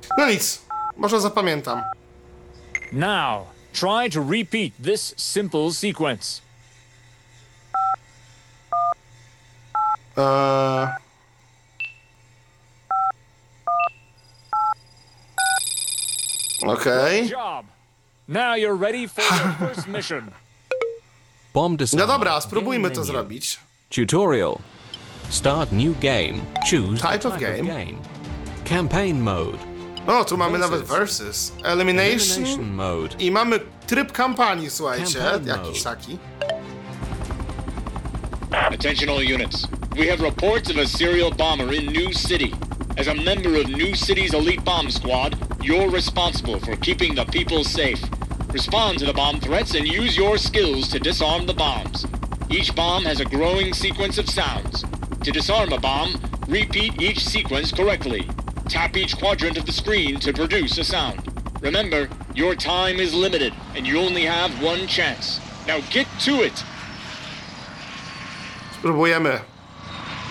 No nic, może zapamiętam. Now, try to repeat this simple sequence. Okej. Good job. Now you're ready for your first mission. Bomb No disarmer. dobra, spróbujmy to Game menu. zrobić. Tutorial. Start new game. Choose Type the of game. Campaign mode. O, tu mamy nawet Versus. versus. Elimination. Elimination mode. I mamy tryb kampanii, słuchajcie. Campaign Jakiś mode. taki. Attention all units. We have reports of a serial bomber in New City. As a member of New City's elite bomb squad, you're responsible for keeping the people safe. Respond to the bomb threats and use your skills to disarm the bombs. Each bomb has a growing sequence of sounds. To disarm a bomb, repeat each sequence correctly. Tap each quadrant of the screen to produce a sound. Remember, your time is limited and you only have one chance. Now get to it! Spróbujemy.